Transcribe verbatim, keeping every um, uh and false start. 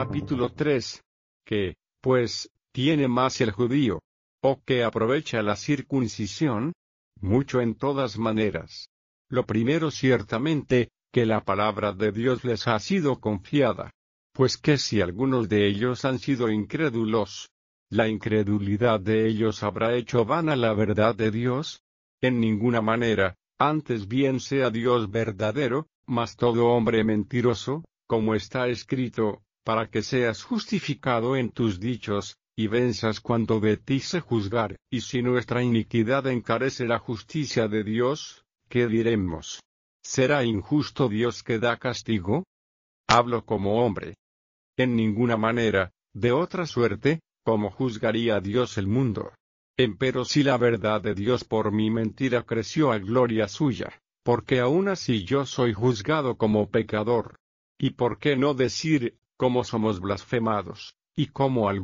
capítulo tres. ¿Qué, pues, tiene más el judío? ¿O qué aprovecha la circuncisión? Mucho en todas maneras. Lo primero ciertamente, que la palabra de Dios les ha sido confiada. Pues que si algunos de ellos han sido incrédulos, ¿la incredulidad de ellos habrá hecho vana la verdad de Dios? En ninguna manera, antes bien sea Dios verdadero, mas todo hombre mentiroso, como está escrito, para que seas justificado en tus dichos, y venzas cuanto de ti se juzgar. Y si nuestra iniquidad encarece la justicia de Dios, ¿qué diremos? ¿Será injusto Dios que da castigo? Hablo como hombre. En ninguna manera, de otra suerte, ¿cómo juzgaría Dios el mundo? Empero si la verdad de Dios por mi mentira creció a gloria suya, porque aun así yo soy juzgado como pecador. ¿Y por qué no decir, cómo somos blasfemados, y cómo algunos